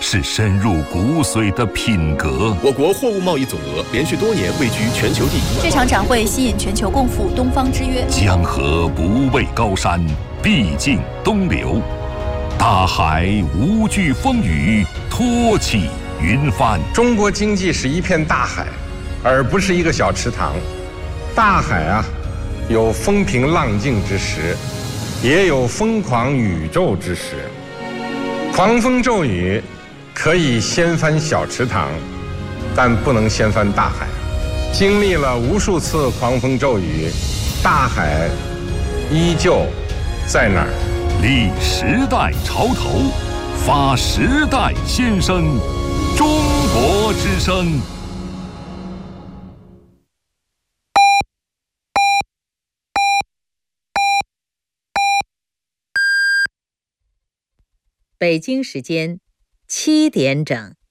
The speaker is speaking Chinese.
是深入骨髓的品格。 我国货物贸易总额连续多年位居全球第一。 这场展会吸引全球共赴东方之约。 江河不畏高山，必尽东流。大海无惧风雨，托起云帆。 中国经济是一片大海，而不是一个小池塘。大海啊，有风平浪静之时，也有疯狂宇宙之时。狂风骤雨可以掀翻小池塘，但不能掀翻大海。经历了无数次狂风骤雨，大海依旧在那儿。 立时代潮头，发时代先声，中国之声。 北京时间7点整。